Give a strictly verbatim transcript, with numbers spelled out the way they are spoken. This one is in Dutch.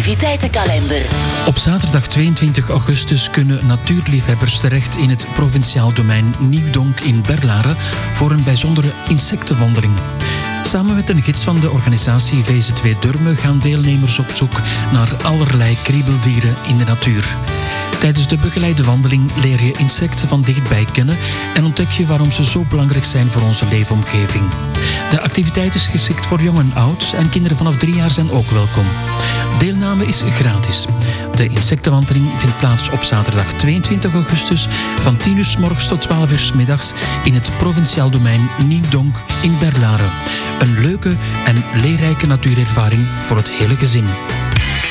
activiteitenkalender. Op zaterdag tweeëntwintig augustus kunnen natuurliefhebbers terecht in het provinciaal domein Nieuwdonk in Berlaren voor een bijzondere insectenwandeling. Samen met een gids van de organisatie V Z W Durme gaan deelnemers op zoek naar allerlei kriebeldieren in de natuur. Tijdens de begeleide wandeling leer je insecten van dichtbij kennen en ontdek je waarom ze zo belangrijk zijn voor onze leefomgeving. De activiteit is geschikt voor jong en oud en kinderen vanaf drie jaar zijn ook welkom. Deelname is gratis. De insectenwandeling vindt plaats op zaterdag tweeëntwintig augustus van tien uur 's morgens tot twaalf uur 's middags in het provinciaal domein Nieuwdonk in Berlaren. Een leuke en leerrijke natuurervaring voor het hele gezin.